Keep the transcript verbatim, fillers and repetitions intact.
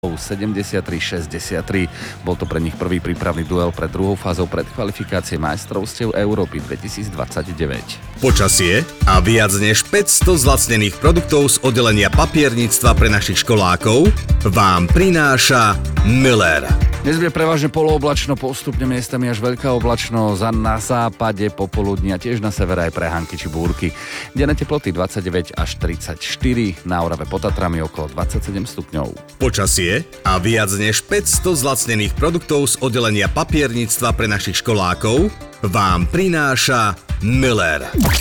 sedemdesiattri šesťdesiattri. Bol to pre nich prvý prípravný duel pred druhou fázou predkvalifikácie majstrovstiev Európy dvetisícdvadsaťdeväť. Počasie a viac než päťsto zlacnených produktov z oddelenia papierníctva pre našich školákov vám prináša Müller. Dnes bude prevažne polooblačno, postupne miestami až veľká oblačnosť a na západe popoludní a tiež na severe aj prehánky či búrky. Denné teploty dvadsaťdeväť až tridsaťštyri, na Orave pod Tatrami okolo dvadsaťsedem stupňov. Počasie a viac než päťsto zlacnených produktov z oddelenia papierníctva pre našich školákov vám prináša Müller.